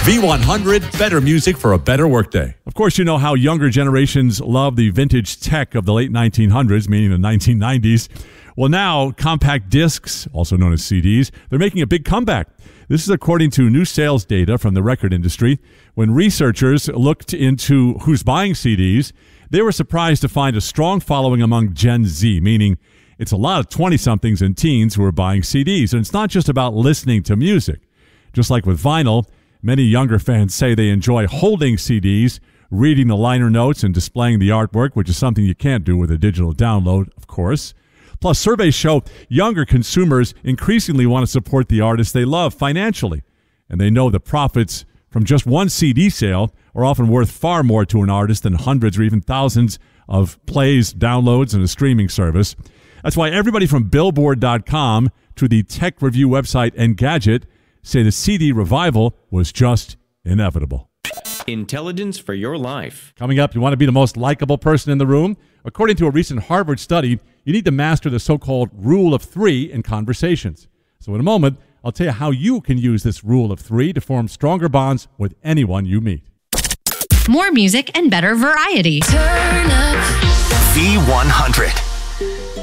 V100, better music for a better workday. Of course, you know how younger generations love the vintage tech of the late 1900s, meaning the 1990s. Well, now, compact discs, also known as CDs, they're making a big comeback. This is according to new sales data from the record industry. When researchers looked into who's buying CDs, they were surprised to find a strong following among Gen Z, meaning it's a lot of 20-somethings and teens who are buying CDs. And it's not just about listening to music. Just like with vinyl, many younger fans say they enjoy holding CDs, reading the liner notes, and displaying the artwork, which is something you can't do with a digital download, of course. Plus, surveys show younger consumers increasingly want to support the artists they love financially, and they know the profits from just one CD sale are often worth far more to an artist than hundreds or even thousands of plays, downloads, and a streaming service. That's why everybody from Billboard.com to the tech review website Engadget say the CD revival was just inevitable. Intelligence for your life. Coming up, you want to be the most likable person in the room? According to a recent Harvard study, you need to master the so-called rule of three in conversations. So in a moment, I'll tell you how you can use this rule of three to form stronger bonds with anyone you meet. More music and better variety. Turn up V100.